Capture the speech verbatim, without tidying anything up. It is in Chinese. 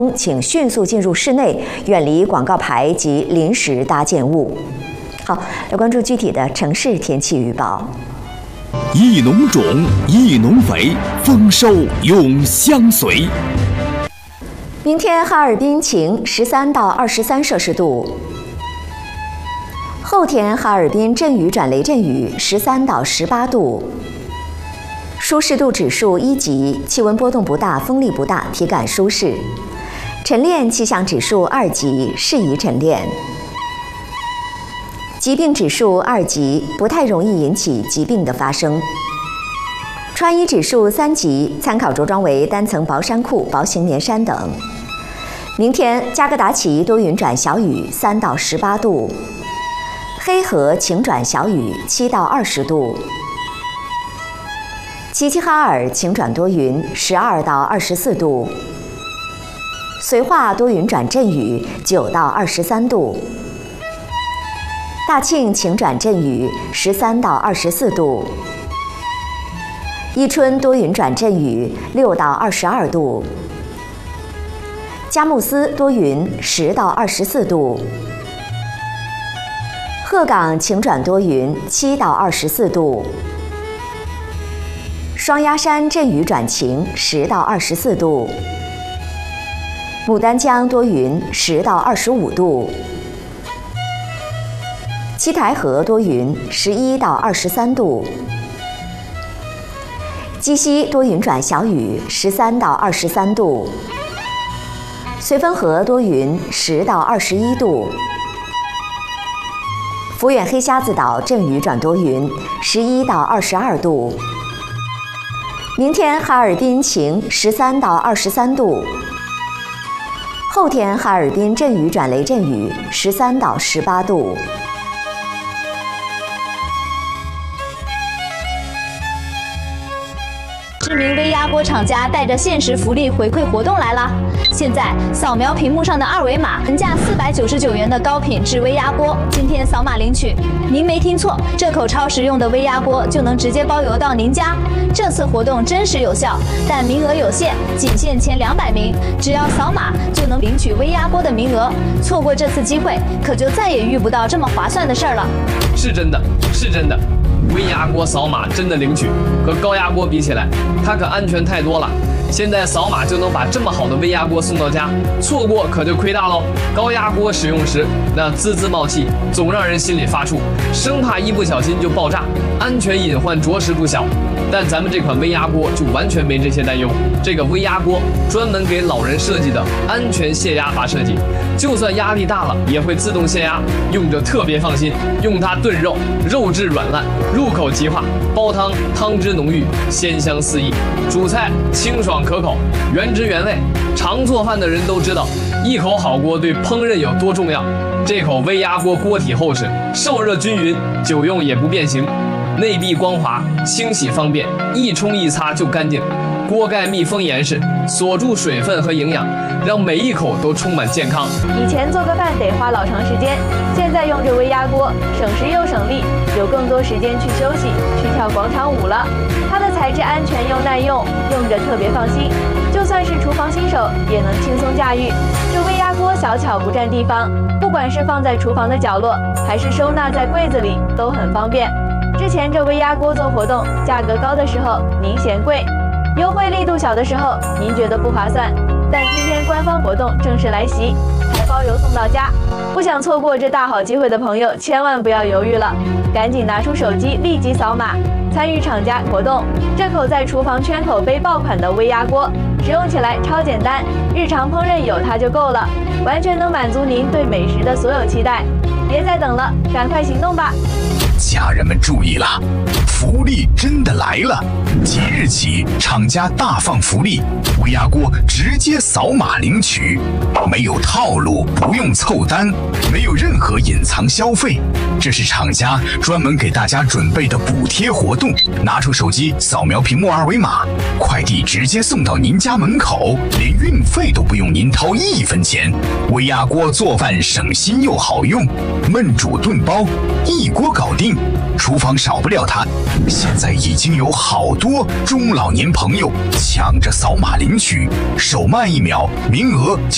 请迅速进入室内，远离广告牌及临时搭建物。好，来关注具体的城市天气预报。 益农种，益农肥，丰收永相随。 明天哈尔滨晴，十三到二十三摄氏度。后天哈尔滨阵雨转雷阵雨，十三到十八度。舒适度指数一级，气温波动不大，风力不大，体感舒适。晨练气象指数二级，适宜晨练。疾病指数二级，不太容易引起疾病的发生。穿衣指数三级，参考着装为单层薄衫裤、薄型棉衫等。明天加格达奇多云转小雨，三到十八度；黑河晴转小雨，七到二十度；齐齐哈尔晴转多云，十二到二十四度；绥化多云转阵雨，九到二十三度；大庆晴转阵雨，十三到二十四度；伊春多云转阵雨，六到二十二度；佳木斯多云，十到二十四度；鹤岗晴转多云，七到二十四度；双鸭山阵雨转晴，十到二十四度；牡丹江多云，十到二十五度；七台河多云，十一到二十三度；鸡西多云转小雨，十三到二十三度；绥芬河多云，十到二十一度；抚远黑瞎子岛阵雨转多云，十一到二十二度。明天哈尔滨晴，十三到二十三度；后天哈尔滨阵雨转雷阵雨，十三到十八度。 知名微压锅厂家带着限时福利回馈活动来了！现在扫描屏幕上的二维码，原价四百九十九元的高品质微压锅，今天扫码领取。您没听错，这口超实用的微压锅就能直接包邮到您家。这次活动真实有效，但名额有限，仅限前两百名，只要扫码就能领取微压锅的名额。错过这次机会，可就再也遇不到这么划算的事儿了。 是真的，是真的。微压锅扫码真的领取，和高压锅比起来，它可安全太多了。现在扫码就能把这么好的微压锅送到家，错过可就亏大喽。高压锅使用时那滋滋冒气，总让人心里发怵，生怕一不小心就爆炸，安全隐患着实不小。但咱们这款微压锅就完全没这些担忧。这个微压锅专门给老人设计的安全泄压阀设计，就算压力大了也会自动泄压，用着特别放心。用它炖肉，肉质软烂，入口即化；煲汤，汤汁浓郁，鲜香四溢；煮菜清爽可口，原汁原味。常做饭的人都知道，一口好锅对烹饪有多重要。这口微压锅锅体厚实，受热均匀，久用也不变形。内壁光滑，清洗方便，一冲一擦就干净。锅盖密封严实，锁住水分和营养，让每一口都充满健康。 以前做个饭得花老长时间，现在用着微压锅，省时又省力，有更多时间去休息，去跳广场舞了。它的材质安全又耐用，用着特别放心，就算是厨房新手也能轻松驾驭。这微压锅小巧不占地方，不管是放在厨房的角落，还是收纳在柜子里，都很方便。之前这微压锅做活动，价格高的时候您嫌贵，优惠力度小的时候您觉得不划算，但今天官方活动正式来袭，还包邮送到家。不想错过这大好机会的朋友，千万不要犹豫了，赶紧拿出手机立即扫码，参与厂家活动。这口在厨房圈口杯爆款的微压锅，使用起来超简单，日常烹饪有它就够了，完全能满足您对美食的所有期待。别再等了，赶快行动吧！ 家人们注意了，福利真的来了！即日起，厂家大放福利，微压锅直接扫码领取，没有套路，不用凑单，没有任何隐藏消费，这是厂家专门给大家准备的补贴活动。拿出手机扫描屏幕二维码，快递直接送到您家门口，连运费都不用您掏一分钱。微压锅做饭省心又好用，焖煮炖煲一锅搞定，厨房少不了它。现在已经有好多中老年朋友抢着扫码领取，手慢一秒，名额就